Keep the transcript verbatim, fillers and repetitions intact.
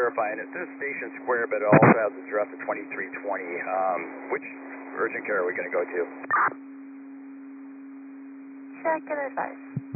clarify, and it says Station Square, but it also has a address of twenty-three twenty. Um, which urgent care are we going to go to? Check and advise.